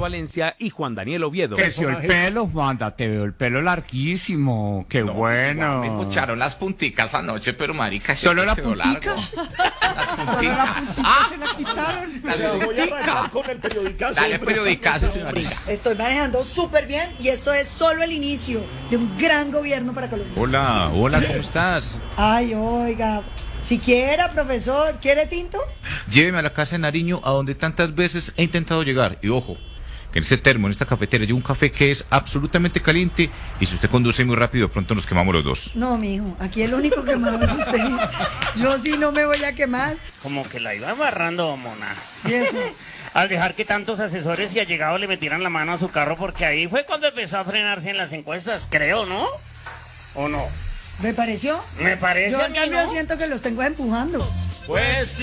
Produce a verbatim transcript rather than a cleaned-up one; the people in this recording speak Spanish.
Valencia y Juan Daniel Oviedo. Creció el pelo, Wanda, te veo el pelo larguísimo, qué No, bueno. Me escucharon las punticas anoche, pero marica, ¿Solo te la quedó puntica? largo. Las punticas. Ah, Se la quitaron. las Voy a punticas. arrancar con el periodicazo. Dale hombre. periodicazo, señorita. Estoy manejando súper bien y esto es solo el inicio de un gran gobierno para Colombia. Hola, hola, ¿cómo estás? Ay, oiga, siquiera, profesor, ¿quiere tinto? Lléveme a la casa de Nariño, a donde tantas veces he intentado llegar. Y ojo, que en este termo, en esta cafetera, llevo un café que es absolutamente caliente. Y si usted conduce muy rápido, de pronto nos quemamos los dos. No, mijo, aquí el único quemado es usted. Yo sí no me voy a quemar. Como que la iba amarrando, mona. ¿Y eso? Al dejar que tantos asesores y allegados le metieran la mano a su carro, porque ahí fue cuando empezó a frenarse en las encuestas, creo, ¿no? ¿O no? ¿Me pareció? Me parece Yo a en mí, cambio ¿no? siento que los tengo empujando. Pues sí.